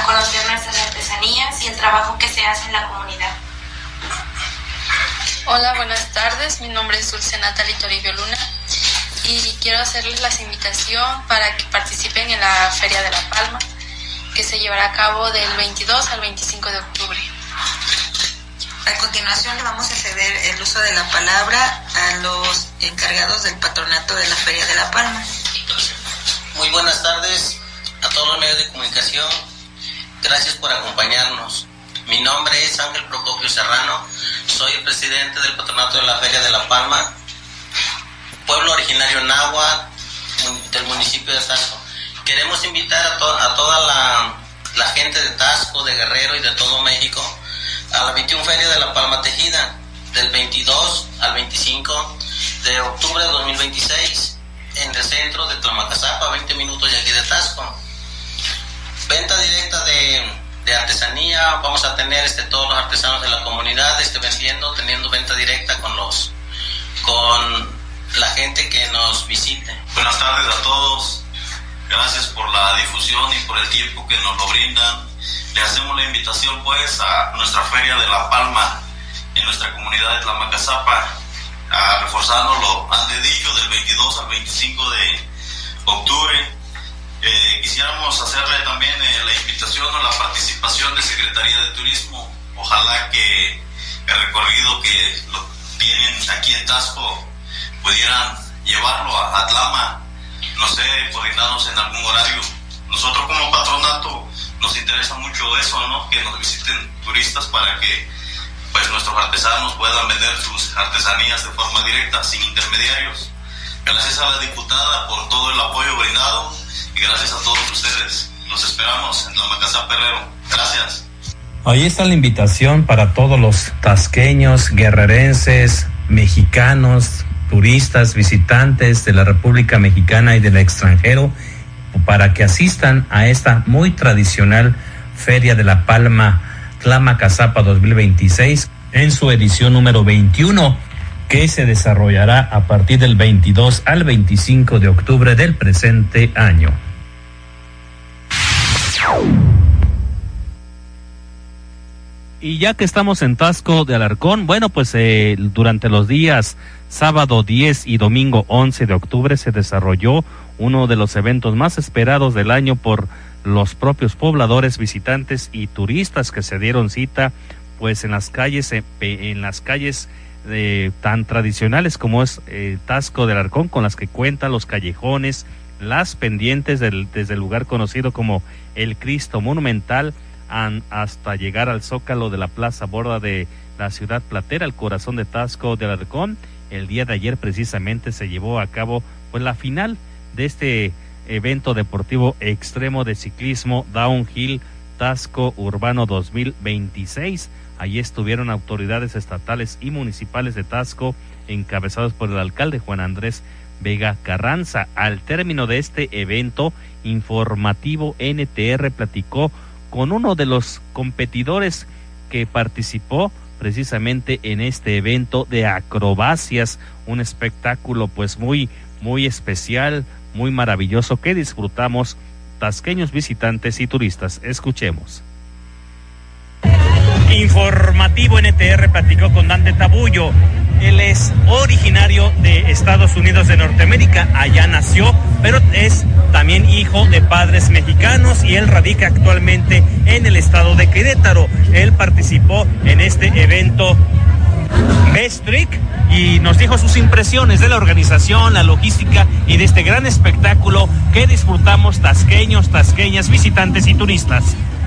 a conocer nuestras artesanías y el trabajo que se hace en la comunidad. Hola, buenas tardes. Mi nombre es Dulce Natalie Toribio Luna y quiero hacerles la invitación para que participen en la Feria de La Palma, que se llevará a cabo del 22 al 25 de octubre. A continuación le vamos a ceder el uso de la palabra a los encargados del patronato de la Feria de La Palma. Muy buenas tardes a todos los medios de comunicación. Gracias por acompañarnos. Mi nombre es Ángel Procopio Serrano, soy el presidente del patronato de la Feria de La Palma, pueblo originario náhuatl del municipio de Taxco. Queremos invitar a toda la gente de Taxco, de Guerrero y de todo México a la 21 Feria de La Palma Tejida, del 22 al 25 de octubre de 2026, en el centro de Tlamacazapa, 20 minutos de aquí de Taxco. Venta directa de artesanía, vamos a tener todos los artesanos de la comunidad teniendo venta directa con la gente que nos visite. Buenas tardes a todos, gracias por la difusión y por el tiempo que nos lo brindan. Le hacemos la invitación pues a nuestra Feria de La Palma en nuestra comunidad de Tlamacazapa, reforzando lo antes dicho, del 22 al 25 de octubre. Quisiéramos hacerle también la invitación a la participación de Secretaría de Turismo. Ojalá que el recorrido que lo tienen aquí en Taxco pudieran llevarlo a Tlama, no sé, coordinarnos en algún horario. Nosotros como patronato nos interesa mucho eso, ¿no? Que nos visiten turistas para que pues nuestros artesanos puedan vender sus artesanías de forma directa, sin intermediarios. Gracias a la diputada por todo el apoyo brindado y gracias a todos ustedes. Los esperamos en Tlamacazapa Herrero. Gracias. Ahí está la invitación para todos los tasqueños, guerrerenses, mexicanos, turistas, visitantes de la República Mexicana y del extranjero, para que asistan a esta muy tradicional Feria de La Palma Tlamacazapa 2026 en su edición número 21, que se desarrollará a partir del 22 al 25 de octubre del presente año. Y ya que estamos en Taxco de Alarcón, bueno, pues durante los días sábado 10 y domingo 11 de octubre se desarrolló uno de los eventos más esperados del año por los propios pobladores, visitantes y turistas que se dieron cita pues en las calles tan tradicionales como es Taxco de Alarcón, con las que cuenta los callejones, las pendientes desde el lugar conocido como el Cristo Monumental hasta llegar al Zócalo de la Plaza Borda de la ciudad platera, el corazón de Taxco de Alarcón. El día de ayer precisamente se llevó a cabo pues la final de este evento deportivo extremo de ciclismo Downhill Taxco Urbano 2026. Allí estuvieron autoridades estatales y municipales de Taxco, encabezados por el alcalde Juan Andrés Vega Carranza. Al término de este evento informativo, NTR platicó con uno de los competidores que participó precisamente en este evento de acrobacias, un espectáculo pues muy especial, muy maravilloso que disfrutamos tasqueños, visitantes y turistas. Escuchemos. Informativo NTR platicó con Dante Tabullo. Él es originario de Estados Unidos de Norteamérica, allá nació, pero es también hijo de padres mexicanos y él radica actualmente en el estado de Querétaro. Él participó en este evento Best Trick y nos dijo sus impresiones de la organización, la logística y de este gran espectáculo que disfrutamos tasqueños, tasqueñas, visitantes y turistas.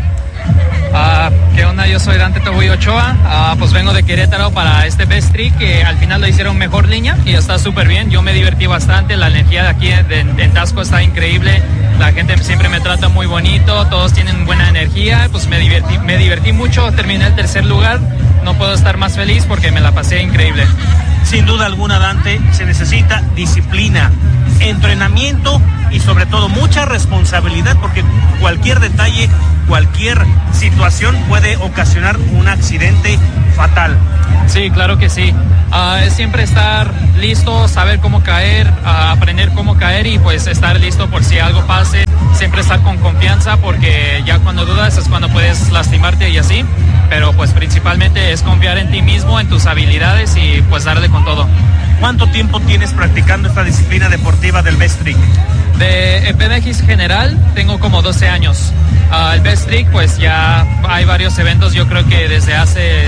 ¿Qué onda? Yo soy Dante Tabullo Ochoa, pues vengo de Querétaro para este Best Trick, que al final lo hicieron mejor línea y está súper bien. Yo me divertí bastante, la energía de aquí en Taxco está increíble, la gente siempre me trata muy bonito, todos tienen buena energía, pues me divertí mucho, terminé el tercer lugar, no puedo estar más feliz porque me la pasé increíble. Sin duda alguna, Dante, se necesita disciplina, entrenamiento y sobre todo mucha responsabilidad, porque cualquier detalle, cualquier situación puede ocasionar un accidente fatal. Sí, claro que sí. Es siempre estar listo, saber cómo caer, aprender cómo caer y pues estar listo por si algo pase. Siempre estar con confianza porque ya cuando dudas es cuando puedes lastimarte y así. Pero pues principalmente es confiar en ti mismo, en tus habilidades y pues darle con todo. ¿Cuánto tiempo tienes practicando esta disciplina deportiva del best trick? De BMX general tengo como 12 años. El best trick pues ya hay varios eventos, yo creo que desde hace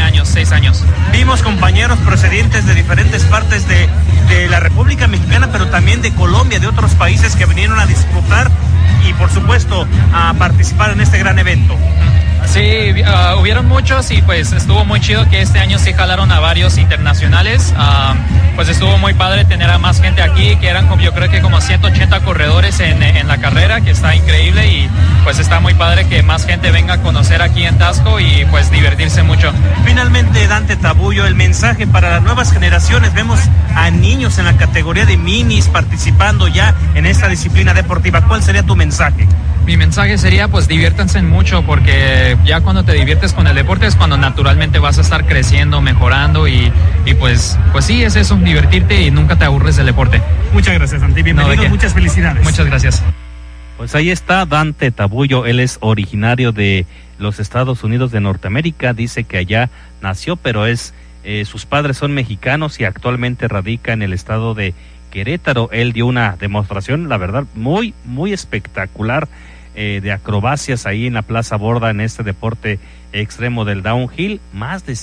6 años. Vimos compañeros procedentes de diferentes partes de la República Mexicana, pero también de Colombia, de otros países que vinieron a disfrutar y por supuesto a participar en este gran evento. Sí, hubieron muchos y pues estuvo muy chido que este año sí jalaron a varios internacionales. Pues estuvo muy padre tener a más gente aquí, que eran yo creo que como 180 corredores en la carrera, que está increíble y pues está muy padre que más gente venga a conocer aquí en Taxco y pues divertirse mucho. Finalmente, Dante Tabullo, el mensaje para las nuevas generaciones. Vemos a niños en la categoría de minis participando ya en esta disciplina deportiva. ¿Cuál sería tu mensaje? Mi mensaje sería pues diviértanse mucho porque ya cuando te diviertes con el deporte es cuando naturalmente vas a estar creciendo, mejorando y pues sí, es eso, divertirte y nunca te aburres del deporte. Muchas gracias, Dante, bienvenido, muchas felicidades. Muchas gracias. Pues ahí está Dante Tabullo, él es originario de los Estados Unidos de Norteamérica, dice que allá nació, pero sus padres son mexicanos y actualmente radica en el estado de Querétaro. Él dio una demostración, la verdad, muy, muy espectacular, de acrobacias ahí en la Plaza Borda en este deporte extremo del downhill. Más de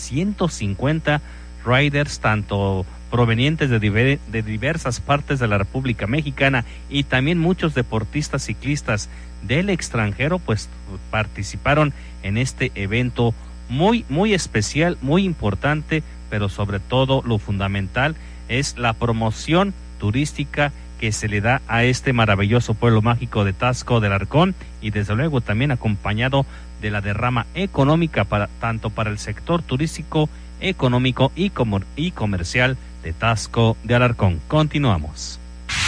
150 riders, tanto provenientes de diversas partes de la República Mexicana y también muchos deportistas ciclistas del extranjero, pues participaron en este evento muy, muy especial, muy importante, pero sobre todo lo fundamental es la promoción turística que se le da a este maravilloso pueblo mágico de Taxco del Arcón y desde luego también acompañado de la derrama económica tanto para el sector turístico, económico y comercial de Taxco de Alarcón. Continuamos.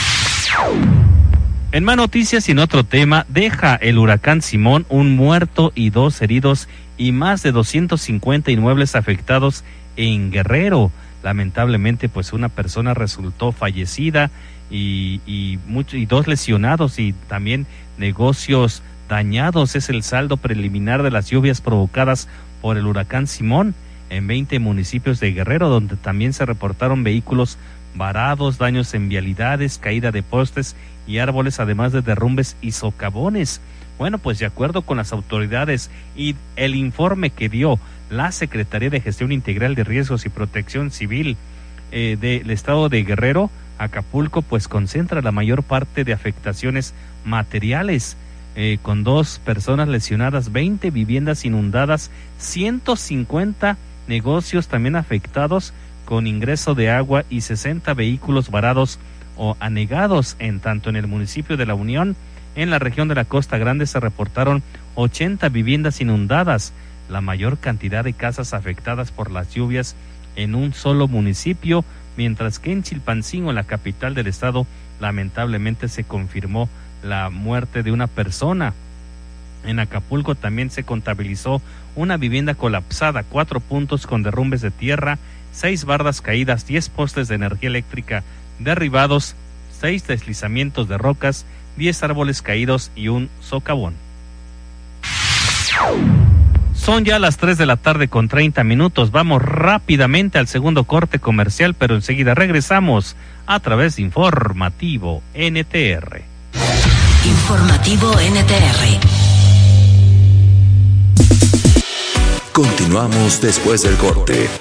En más noticias y en otro tema, deja el huracán Simón un muerto y 2 heridos y más de 250 inmuebles afectados en Guerrero. Lamentablemente, pues una persona resultó fallecida y 2 lesionados y también negocios dañados. Es el saldo preliminar de las lluvias provocadas por el huracán Simón en 20 municipios de Guerrero, donde también se reportaron vehículos varados, daños en vialidades, caída de postes y árboles, además de derrumbes y socavones. Bueno, pues de acuerdo con las autoridades y el informe que dio la Secretaría de Gestión Integral de Riesgos y Protección Civil del estado de Guerrero, Acapulco pues concentra la mayor parte de afectaciones materiales, con 2 personas lesionadas, 20 viviendas inundadas, 150 negocios también afectados con ingreso de agua y 60 vehículos varados o anegados. En tanto en el municipio de La Unión, en la región de la Costa Grande, se reportaron 80 viviendas inundadas, la mayor cantidad de casas afectadas por las lluvias en un solo municipio, mientras que en Chilpancingo, la capital del estado, lamentablemente se confirmó la muerte de una persona. En Acapulco también se contabilizó una vivienda colapsada, 4 puntos con derrumbes de tierra, 6 bardas caídas, 10 postes de energía eléctrica derribados, 6 deslizamientos de rocas, 10 árboles caídos y un socavón. Son ya las 3 de la tarde con 30 minutos. Vamos rápidamente al segundo corte comercial, pero enseguida regresamos a través de Informativo NTR. Informativo NTR. Continuamos después del corte.